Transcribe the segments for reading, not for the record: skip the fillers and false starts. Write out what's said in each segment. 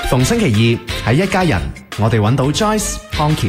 逢星期二喺一家人，我哋揾到 Joyce 康橋。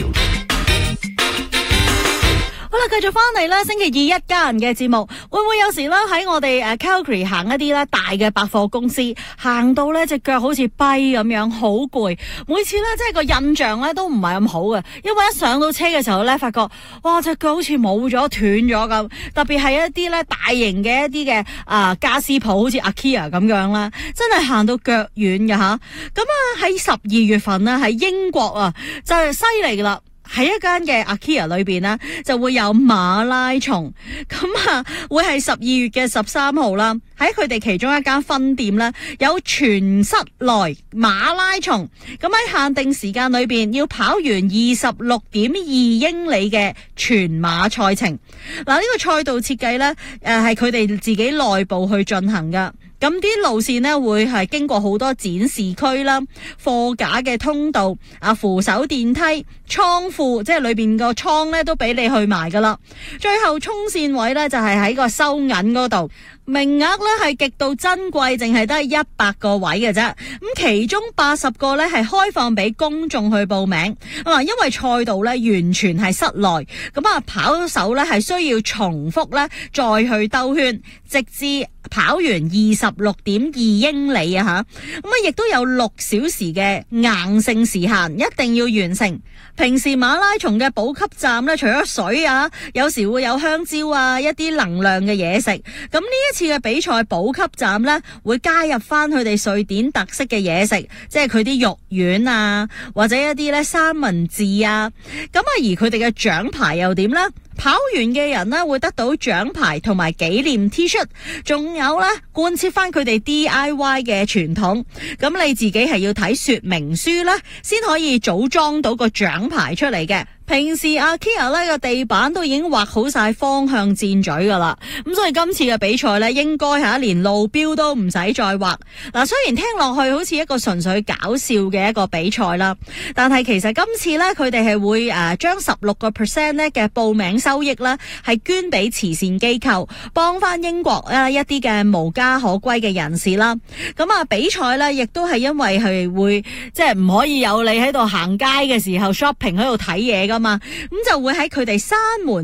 好啦，繼續翻嚟啦，星期二一家人嘅節目，會唔會有時咧喺我哋Calgary 行一啲咧大嘅百貨公司，行到咧隻腳好似跛咁樣，好攰。每次咧即係個印象咧都唔係咁好嘅，因為一上到車嘅時候咧，發覺哇隻腳好似冇咗斷咗咁。特別係一啲咧大型嘅一啲嘅家私鋪，好似 IKEA 咁樣啦，真係行到腳軟嘅吓。咁喺12月份咧喺英國啊，就係犀利啦。喺一間嘅 IKEA 裏邊呢，就會有馬拉松，咁會係12月嘅13號啦。喺佢哋其中一間分店呢，有全室內馬拉松，咁喺限定時間裏邊要跑完26.2英里嘅全馬賽程。嗱，呢個賽道設計呢，係佢哋自己內部去進行噶。咁啲路線呢，會係經過好多展示區啦、貨架嘅通道、扶手電梯、倉庫，即係裏邊個倉呢都俾你去埋噶啦。最後衝線位呢，就係喺個收銀嗰度，名額呢係極度珍貴，淨係得100個位嘅啫。咁其中80個呢係開放俾公眾去報名。因為賽道呢完全係室內，咁跑手呢係需要重複呢再去兜圈，直至跑完26.2英里啊吓，亦都有6小時嘅硬性時限，一定要完成。平時馬拉松嘅補給站咧，除咗水啊，有時會有香蕉啊，一啲能量嘅嘢食。咁呢一次嘅比賽補給站咧，會加入翻佢哋瑞典特色嘅嘢食，即係佢啲肉丸啊，或者一啲咧三文治啊。咁而佢哋嘅獎牌又點咧？跑完嘅人呢，會得到獎牌同埋紀念 T 恤，仲有咧貫徹翻佢哋 DIY 嘅傳統。咁你自己係要睇說明書啦，先可以組裝到個獎牌出嚟嘅。平時IKEA 咧個地板都已經畫好晒方向箭嘴噶啦，咁所以今次嘅比賽咧，應該係連路標都唔使再畫。嗱，雖然聽落去好似一個純粹搞笑嘅一個比賽啦，但係其實今次咧佢哋係會將16% 咧嘅報名收益咧係捐俾慈善機構，幫翻英國一啲嘅無家可歸嘅人士啦。咁比賽咧亦都係因為係會即係唔可以有你喺度行街嘅時候 shopping 喺度睇嘢噶嘛，咁就會喺佢哋閂門